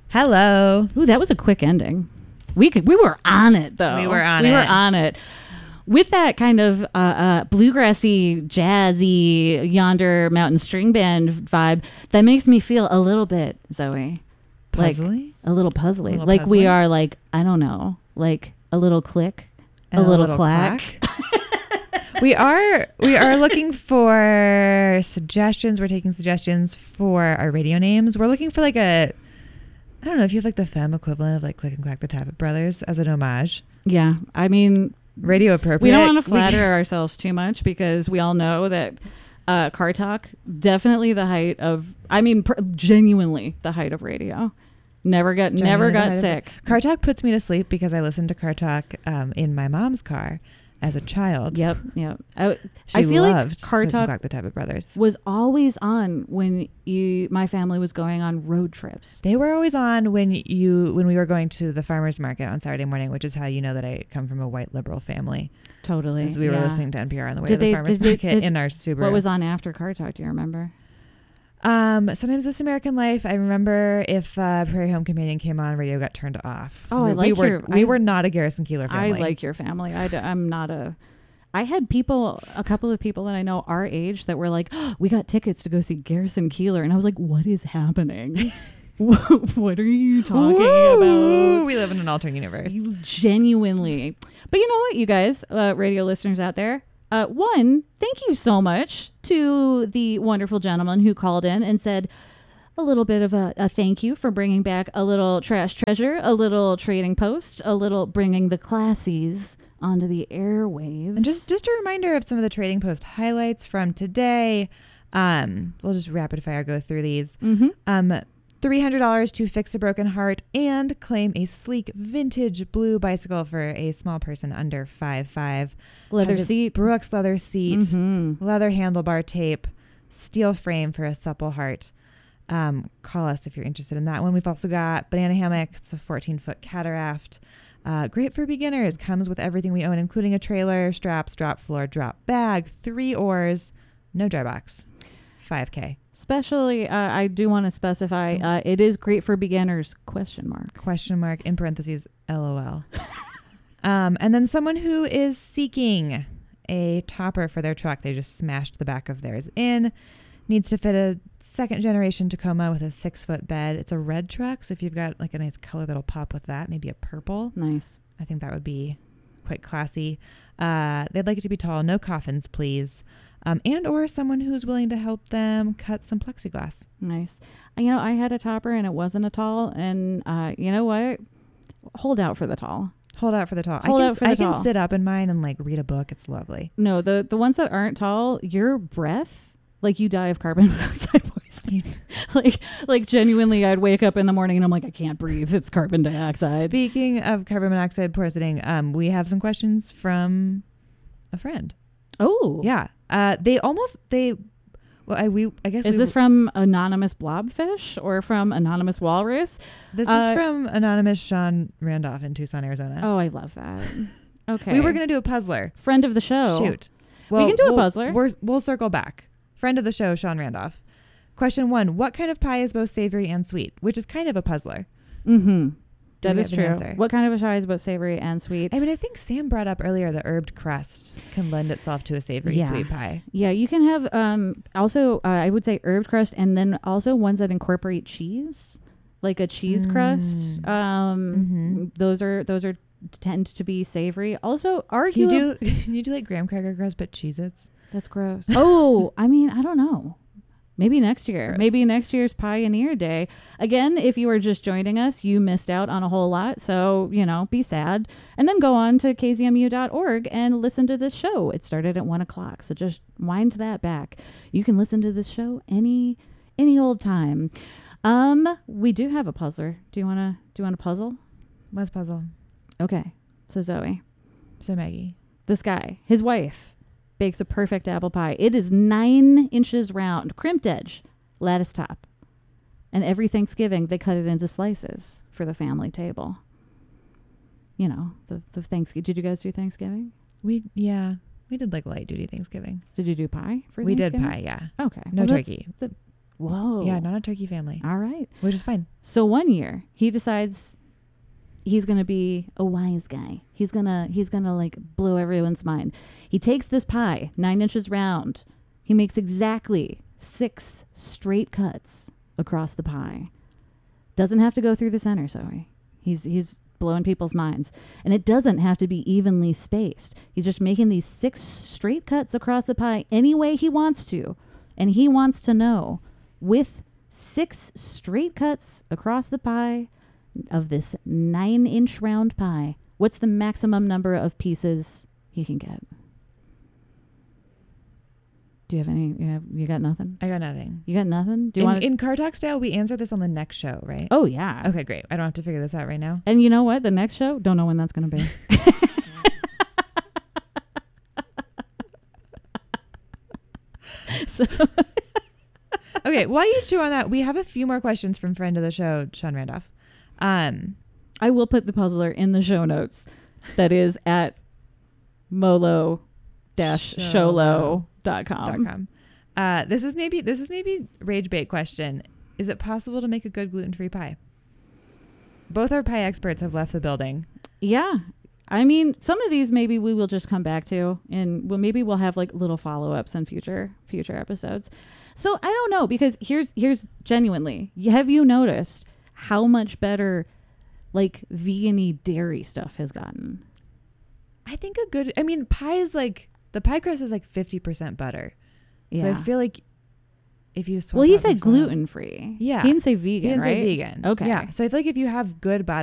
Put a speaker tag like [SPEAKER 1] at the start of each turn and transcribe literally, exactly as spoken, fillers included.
[SPEAKER 1] Hello.
[SPEAKER 2] Ooh, that was a quick ending. We could. We were on it though.
[SPEAKER 1] We were on
[SPEAKER 2] we
[SPEAKER 1] it.
[SPEAKER 2] We were on it. With that kind of uh, uh, bluegrassy, jazzy, Yonder Mountain String Band vibe, that makes me feel a little bit, Zoe,
[SPEAKER 1] Puzzly?
[SPEAKER 2] like a little puzzly.
[SPEAKER 1] A little
[SPEAKER 2] like we
[SPEAKER 1] puzzly?
[SPEAKER 2] are, like I don't know, like a little click, a
[SPEAKER 1] And
[SPEAKER 2] little, clack.
[SPEAKER 1] we are we are looking for suggestions. We're taking suggestions for our radio names. We're looking for like a, I don't know if you have like the femme equivalent of like Click and Clack the Tappet Brothers as an homage.
[SPEAKER 2] Yeah, I mean,
[SPEAKER 1] Radio appropriate.
[SPEAKER 2] we don't want to
[SPEAKER 1] We-
[SPEAKER 2] flatter ourselves too much because we all know that uh, Car Talk, definitely the height of, I mean, pr- genuinely the height of radio. Never got,
[SPEAKER 1] Genuinely
[SPEAKER 2] never
[SPEAKER 1] the
[SPEAKER 2] got
[SPEAKER 1] height of-
[SPEAKER 2] sick.
[SPEAKER 1] Car Talk puts me to sleep because I listened to Car Talk um, in my mom's car as a child.
[SPEAKER 2] Yep, yep. I,
[SPEAKER 1] She
[SPEAKER 2] I feel
[SPEAKER 1] loved
[SPEAKER 2] like Car
[SPEAKER 1] Click and
[SPEAKER 2] Talk
[SPEAKER 1] Clack the Tappet Brothers.
[SPEAKER 2] was always on when you, my family was going on road trips.
[SPEAKER 1] They were always on when you when we were going to the farmers market on Saturday morning, which is how you know that I come from a white liberal family.
[SPEAKER 2] Totally.
[SPEAKER 1] As we were
[SPEAKER 2] yeah.
[SPEAKER 1] listening to N P R on the way
[SPEAKER 2] Did
[SPEAKER 1] to the
[SPEAKER 2] they-
[SPEAKER 1] farmers
[SPEAKER 2] did they-
[SPEAKER 1] market
[SPEAKER 2] did-
[SPEAKER 1] in our Subaru.
[SPEAKER 2] What was on after Car Talk? Do you remember?
[SPEAKER 1] Um, sometimes This American Life. I remember if uh, Prairie Home Companion came on, radio got turned off.
[SPEAKER 2] Oh, I
[SPEAKER 1] we,
[SPEAKER 2] like
[SPEAKER 1] we were
[SPEAKER 2] your-
[SPEAKER 1] we
[SPEAKER 2] I-
[SPEAKER 1] were not a Garrison Keeler
[SPEAKER 2] I
[SPEAKER 1] family.
[SPEAKER 2] like your family. I d- I'm not a. I had people, a couple of people that I know our age that were like, oh, we got tickets to go see Garrison Keeler. And I was like, what is happening? What are you talking
[SPEAKER 1] Woo!
[SPEAKER 2] about?
[SPEAKER 1] We live in an alternate universe.
[SPEAKER 2] You genuinely. But you know what, you guys, uh, radio listeners out there? Uh, one, thank you so much to the wonderful gentleman who called in and said a little bit of a, a thank you for bringing back a little trash treasure, a little trading post, a little bringing the classies onto the airwaves.
[SPEAKER 1] And just just a reminder of some of the Trading Post highlights from today. Um, we'll just rapid fire go through these.
[SPEAKER 2] Mm-hmm.
[SPEAKER 1] Um, three hundred dollars to fix a broken heart and claim a sleek vintage blue bicycle for a small person under five five.
[SPEAKER 2] Leather
[SPEAKER 1] Has a
[SPEAKER 2] seat.
[SPEAKER 1] Brooks leather seat,
[SPEAKER 2] Mm-hmm.
[SPEAKER 1] leather handlebar tape, steel frame for a supple heart. Um, call us if you're interested in that one. We've also got banana hammock. It's a fourteen foot cataract. Uh, great for beginners. Comes with everything we own, including a trailer, straps, drop floor, drop bag, three oars, no dry box. five K.
[SPEAKER 2] Especially, uh, I do want to specify, uh, it is great for beginners, question mark.
[SPEAKER 1] Question mark in parentheses, LOL. um, and then someone who is seeking a topper for their truck. They just smashed the back of theirs in. Needs to fit a second generation Tacoma with a six foot bed. It's a red truck, so if you've got like a nice color that'll pop with that, maybe a purple,
[SPEAKER 2] Nice.
[SPEAKER 1] I think that would be quite classy. Uh, they'd like it to be tall, no coffins, please. Um, and or someone who's willing to help them cut some plexiglass.
[SPEAKER 2] Nice. Uh, You know, I had a topper and it wasn't a tall. And uh, you know what? Hold out for the tall.
[SPEAKER 1] Hold out for the tall.
[SPEAKER 2] Hold
[SPEAKER 1] I can,
[SPEAKER 2] out for the
[SPEAKER 1] I
[SPEAKER 2] tall.
[SPEAKER 1] can sit up in mine and like read a book. It's lovely.
[SPEAKER 2] No, the, the ones that aren't tall, your breath, like you die of carbon monoxide poisoning. like, like genuinely, I'd wake up in the morning and I'm like, I can't breathe. It's carbon dioxide.
[SPEAKER 1] Speaking of carbon monoxide poisoning, um, we have some questions from a friend.
[SPEAKER 2] Oh,
[SPEAKER 1] Yeah. Uh, they almost, they, well, I, we, I guess.
[SPEAKER 2] Is
[SPEAKER 1] we,
[SPEAKER 2] this from Anonymous Blobfish or from Anonymous Walrus?
[SPEAKER 1] This
[SPEAKER 2] uh,
[SPEAKER 1] is from Anonymous Sean Randolph in Tucson, Arizona.
[SPEAKER 2] Oh, I love that. Okay.
[SPEAKER 1] We were going to do a puzzler.
[SPEAKER 2] Friend of the show.
[SPEAKER 1] Shoot.
[SPEAKER 2] We can do a
[SPEAKER 1] we'll-
[SPEAKER 2] puzzler.
[SPEAKER 1] We're, we'll circle back. Friend of the show, Sean Randolph. Question one. What kind of pie is both savory and sweet? Which is kind of a puzzler.
[SPEAKER 2] Mm-hmm.
[SPEAKER 1] Do
[SPEAKER 2] That
[SPEAKER 1] we
[SPEAKER 2] is
[SPEAKER 1] have an
[SPEAKER 2] true.
[SPEAKER 1] answer?
[SPEAKER 2] What kind of a pie is both savory and sweet?
[SPEAKER 1] I mean, I think Sam brought up earlier the herbed crust can lend itself to a savory
[SPEAKER 2] Yeah.
[SPEAKER 1] sweet pie.
[SPEAKER 2] Yeah, you can have um also uh, I would say herbed crust and then also ones that incorporate cheese, like a cheese crust.
[SPEAKER 1] Mm.
[SPEAKER 2] Um
[SPEAKER 1] Mhm.
[SPEAKER 2] those are those are tend to be savory. Also,
[SPEAKER 1] Can
[SPEAKER 2] arguably
[SPEAKER 1] you do, can you do like graham cracker crust but Cheez-Its?
[SPEAKER 2] that's gross. Oh, I mean, I don't know. Maybe next year.
[SPEAKER 1] Gross.
[SPEAKER 2] Maybe next year's Pioneer Day. Again, if you were just joining us, you missed out on a whole lot. So, you know, be sad. And then go on to k z m u dot org and listen to this show. It started at one o'clock. So just wind that back. You can listen to this show any any old time. Um, we do have a puzzler. Do you wanna do you want to puzzle?
[SPEAKER 1] Let's puzzle.
[SPEAKER 2] Okay. So Zoe,
[SPEAKER 1] So Maggie.
[SPEAKER 2] this guy, his wife, bakes a perfect apple pie. It is nine inches round, crimped edge, lattice top. And every Thanksgiving, they cut it into slices for the family table. You know, the, the Thanksgiving. Did you guys do Thanksgiving?
[SPEAKER 1] We, yeah, we did like light duty Thanksgiving.
[SPEAKER 2] Did you do pie for
[SPEAKER 1] We did
[SPEAKER 2] Thanksgiving?
[SPEAKER 1] pie, yeah.
[SPEAKER 2] Okay.
[SPEAKER 1] No
[SPEAKER 2] Well, that's-
[SPEAKER 1] turkey.
[SPEAKER 2] that- Whoa.
[SPEAKER 1] Yeah, not a turkey family,
[SPEAKER 2] All right.
[SPEAKER 1] which is fine.
[SPEAKER 2] So one year he decides he's going to be a wise guy. He's going to he's going to like blow everyone's mind. He takes this pie, nine inches round. He makes exactly six straight cuts across the pie. Doesn't have to go through the center, sorry. He's he's blowing people's minds. And it doesn't have to be evenly spaced. He's just making these six straight cuts across the pie any way he wants to. And he wants to know, with six straight cuts across the pie of this nine inch round pie, what's the maximum number of pieces he can get? Do you have any? You, have, you got nothing?
[SPEAKER 1] I got nothing.
[SPEAKER 2] You got nothing? Do you
[SPEAKER 1] in,
[SPEAKER 2] want
[SPEAKER 1] in Car Talk style, we answer this on the next show, right?
[SPEAKER 2] Oh, yeah.
[SPEAKER 1] Okay, great. I don't have to figure this out right now.
[SPEAKER 2] And you know what? The next show, don't know when that's going to be. So
[SPEAKER 1] Okay, while you chew on that, we have a few more questions from friend of the show, Sean Randolph. Um,
[SPEAKER 2] I will put the puzzler in the show notes. That is at molo dash sholo dot com.
[SPEAKER 1] dot com. Uh, this is maybe this is maybe rage bait question. Is it possible to make a good gluten-free pie? Both our pie experts have left the building.
[SPEAKER 2] Yeah. I mean, some of these maybe we will just come back to, and well, maybe we'll have like little follow-ups in future future episodes. So I don't know, because here's here's genuinely, have you noticed how much better like vegan-y dairy stuff has gotten?
[SPEAKER 1] I think a good, I mean, pie is like, the pie crust is like fifty percent butter.
[SPEAKER 2] Yeah.
[SPEAKER 1] So I feel like if you swap
[SPEAKER 2] Well, he
[SPEAKER 1] out the
[SPEAKER 2] said
[SPEAKER 1] flour-
[SPEAKER 2] gluten-free.
[SPEAKER 1] Yeah.
[SPEAKER 2] He didn't say vegan,
[SPEAKER 1] He didn't
[SPEAKER 2] right?
[SPEAKER 1] say vegan.
[SPEAKER 2] Okay.
[SPEAKER 1] Yeah. So I feel like if you have good butter,